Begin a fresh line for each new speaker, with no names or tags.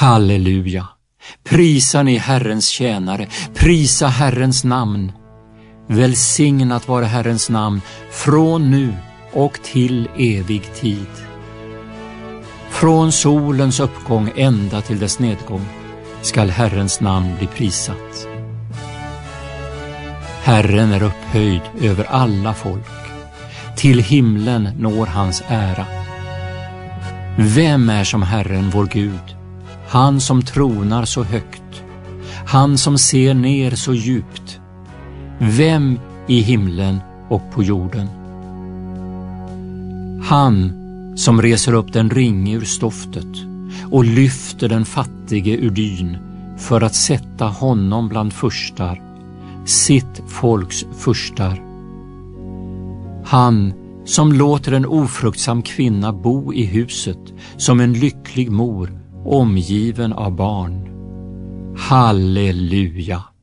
Halleluja! Prisa ni Herrens tjänare, prisa Herrens namn. Välsignat vare Herrens namn från nu och till evig tid. Från solens uppgång ända till dess nedgång skall Herrens namn bli prisat. Herren är upphöjd över alla folk. Till himlen når hans ära. Vem är som Herren vår Gud? Han som tronar så högt. Han som ser ner så djupt. Vem i himlen och på jorden? Han som reser upp den ringe ur stoftet och lyfter den fattige ur dyn för att sätta honom bland furstar, sitt folks furstar. Han som låter en ofruktsam kvinna bo i huset som en lycklig mor omgiven av barn. Halleluja!